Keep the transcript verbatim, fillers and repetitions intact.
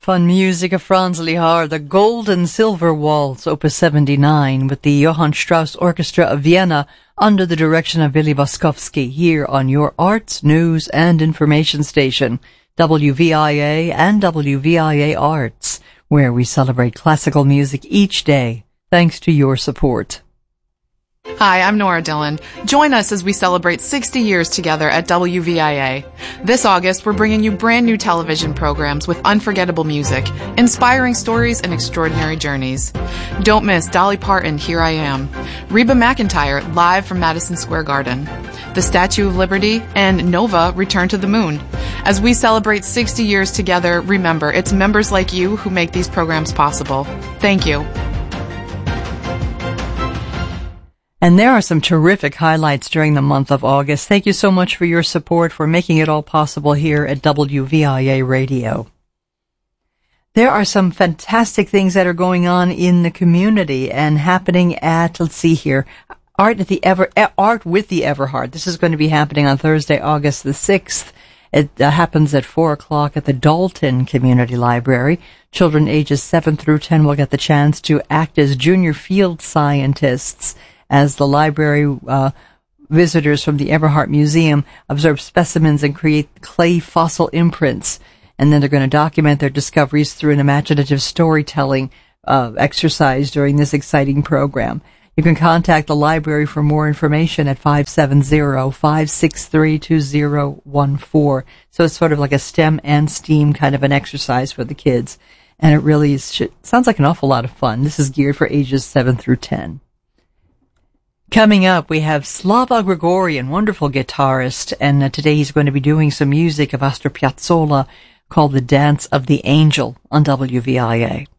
Fun music of Franz Lihar, the Gold and Silver Waltz, Opus seventy-nine, with the Johann Strauss Orchestra of Vienna under the direction of Willy Boskowski, here on your arts, news, and information station, W V I A and W V I A Arts, where we celebrate classical music each day, thanks to your support. Hi, I'm Nora Dillon. Join us as we celebrate sixty years together at W V I A. This August, we're bringing you brand new television programs with unforgettable music, inspiring stories, and extraordinary journeys. Don't miss Dolly Parton, Here I Am, Reba McEntire, live from Madison Square Garden, The Statue of Liberty, and Nova, Return to the Moon. As we celebrate sixty years together, remember, it's members like you who make these programs possible. Thank you. And there are some terrific highlights during the month of August. Thank you so much for your support, for making it all possible here at W V I A Radio. There are some fantastic things that are going on in the community and happening at, let's see here, Art at the Ever, Art with the Everhart. This is going to be happening on Thursday, August the sixth. It uh, happens at four o'clock at the Dalton Community Library. Children ages seven through ten will get the chance to act as junior field scientists as the library uh, visitors from the Everhart Museum observe specimens and create clay fossil imprints. And then they're going to document their discoveries through an imaginative storytelling uh, exercise during this exciting program. You can contact the library for more information at five seven zero, five six three, two zero one four. So it's sort of like a STEM and STEAM kind of an exercise for the kids. And it really is, sounds like an awful lot of fun. This is geared for ages seven through ten. Coming up, we have Slava Grigorian, wonderful guitarist, and uh, today he's going to be doing some music of Astor Piazzolla called The Dance of the Angel on W V I A.